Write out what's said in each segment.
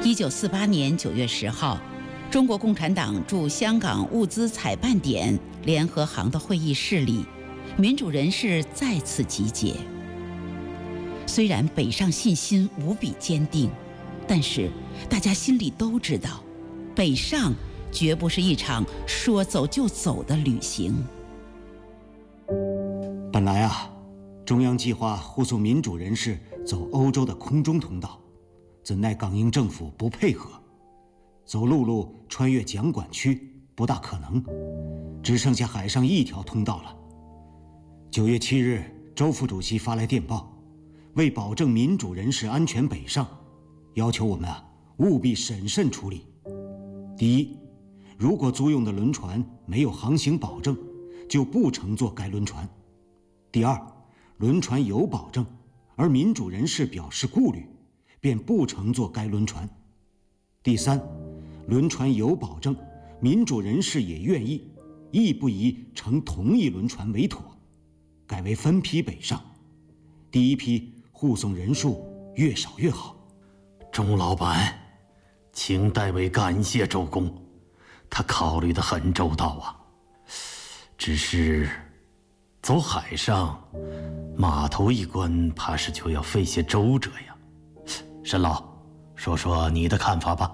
1948年9月10号，中国共产党驻香港物资采办点联合行的会议室里，民主人士再次集结。虽然北上信心无比坚定，但是大家心里都知道，北上绝不是一场说走就走的旅行。 本来啊，中央计划护送民主人士走欧洲的空中通道，怎奈港英政府不配合，走陆路穿越蒋管区不大可能，只剩下海上一条通道了。9月7日，周副主席发来电报，为保证民主人士安全北上，要求我们务必审慎处理。第一，如果租用的轮船没有航行保证，就不乘坐该轮船。第二，轮船有保证，而民主人士表示顾虑，便不乘坐该轮船。第三，轮船有保证，民主人士也愿意，亦不宜乘同一轮船为妥，改为分批北上。第一批护送人数越少越好。 钟老板，请代为感谢周公，他考虑得很周到啊。只是走海上，码头一关怕是就要费些周折呀。沈老，说说你的看法吧。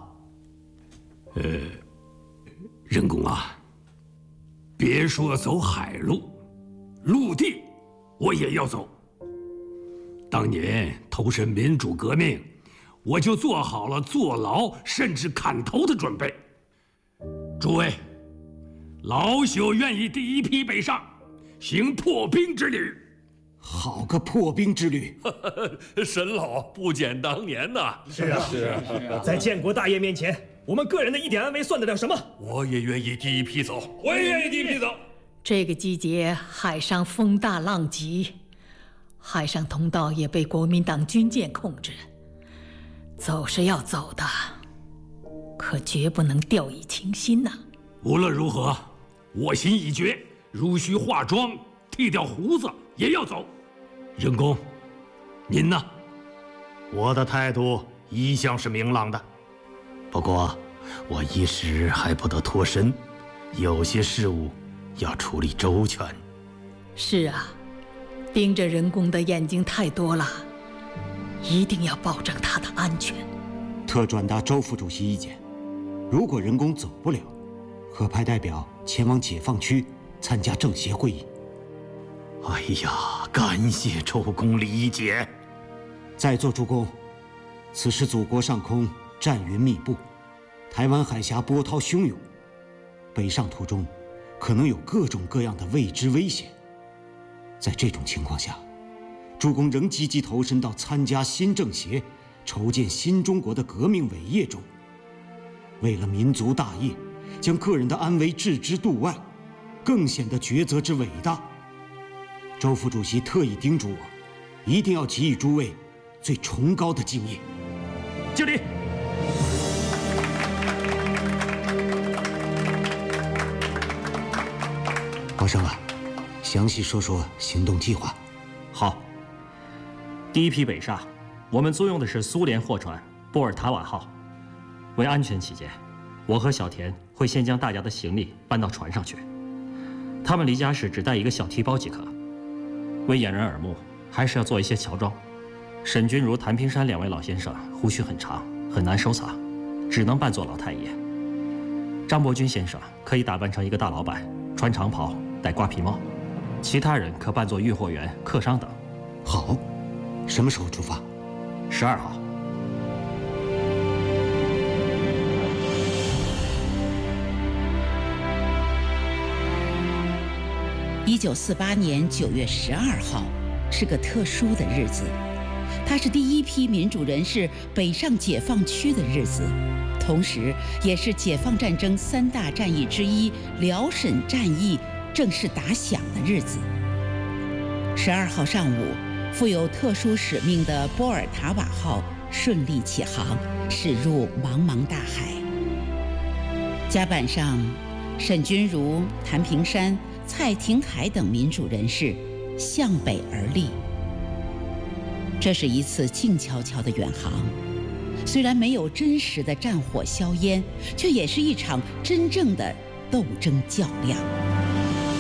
任公啊，别说走海路，陆地我也要走。当年投身民主革命，我就做好了坐牢甚至砍头的准备。诸位，老朽愿意第一批北上，行破冰之旅。 好个破冰之旅！ 沈老不减当年呐。 是啊，在建国大业面前，我们个人的一点安危算得了什么？ 我也愿意第一批走， 我也愿意第一批走。 这个季节海上风大浪急，海上通道也被国民党军舰控制，走是要走的，可绝不能掉以轻心呐。 无论如何，我心已决，如需化妆、剃掉胡子也要走。任公，您呢？ 我的态度一向是明朗的，不过我一时还不得脱身，有些事务要处理周全。 是啊，盯着任公的眼睛太多了，一定要保证他的安全。 特转达周副主席意见，如果任公走不了，可派代表前往解放区参加政协会议。 哎呀，感谢周公理解。 在座诸公，此时祖国上空战云密布，台湾海峡波涛汹涌，北上途中可能有各种各样的未知危险。在这种情况下，诸公仍积极投身到参加新政协、筹建新中国的革命伟业中，为了民族大业，将个人的安危置之度外，更显得抉择之伟大。周副主席特意叮嘱我，一定要给予诸位最崇高的敬意。 敬礼。 华生啊，详细说说行动计划。 好，第一批北上，我们租用的是苏联货船波尔塔瓦号。为安全起见，我和小田会先将大家的行李搬到船上去。他们离家时只带一个小提包即可。为掩人耳目，还是要做一些乔装。沈君如、谭平山两位老先生胡须很长，很难收藏，只能扮作老太爷。张伯钧先生可以打扮成一个大老板，穿长袍，戴瓜皮帽。其他人可扮作运货员、客商等。 好，什么时候出发 ？12号。 1948年9月12号是个特殊的日子，它是第一批民主人士北上解放区的日子，同时也是解放战争3大战役之一辽沈战役正式打响的日子。12号上午，负有特殊使命的波尔塔瓦号顺利起航，驶入茫茫大海。甲板上，沈君儒、谭平山、蔡廷锴等民主人士向北而立。这是一次静悄悄的远航， 虽然没有真实的战火硝烟，却也是一场真正的斗争较量。